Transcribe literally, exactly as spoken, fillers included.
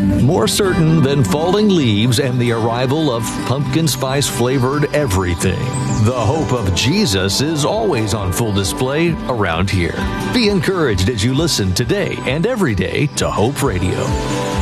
More certain than falling leaves and the arrival of pumpkin spice flavored everything, the hope of Jesus is always on full display around here. Be encouraged as you listen today and every day to Hope Radio.